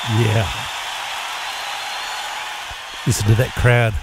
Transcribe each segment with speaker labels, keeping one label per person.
Speaker 1: Yeah. Listen to that crowd.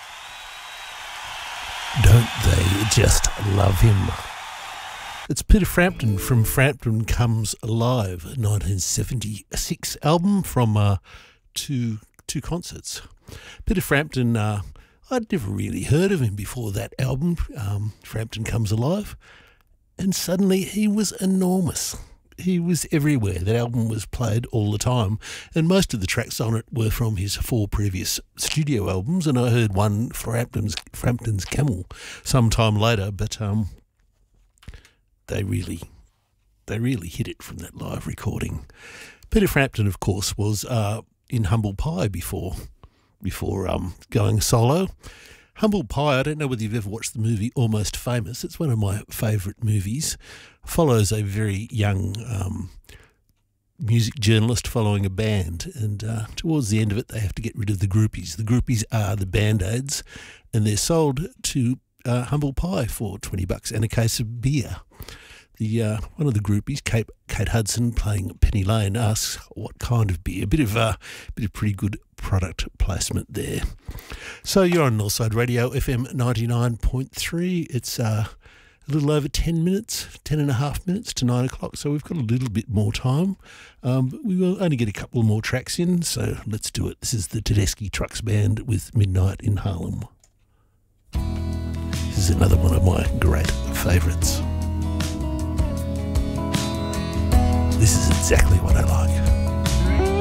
Speaker 1: Don't they just love him? It's Peter Frampton from Frampton Comes Alive, 1976 album from two concerts. Peter Frampton, I'd never really heard of him before that album, Frampton Comes Alive, and suddenly he was enormous. He was everywhere. That album was played all the time, and most of the tracks on it were from his 4 previous studio albums, and I heard one, Frampton's Camel, some time later, but they really hit it from that live recording. Peter Frampton, of course, was in Humble Pie before going solo. Humble Pie, I don't know whether you've ever watched the movie Almost Famous. It's one of my favourite movies. Follows a very young music journalist following a band, and towards the end of it they have to get rid of the groupies. The groupies are the Band-Aids, and they're sold to Humble Pie for $20 and a case of beer. One of the groupies, Kate Hudson, playing Penny Lane, asks what kind of beer. A bit of pretty good product placement there. So you're on Northside Radio, FM 99.3. It's a little over 10 and a half minutes to 9 o'clock, so we've got a little bit more time. But we will only get a couple more tracks in, so let's do it. This is the Tedeschi Trucks Band with Midnight in Harlem. This is another one of my great favourites. This is exactly what I like.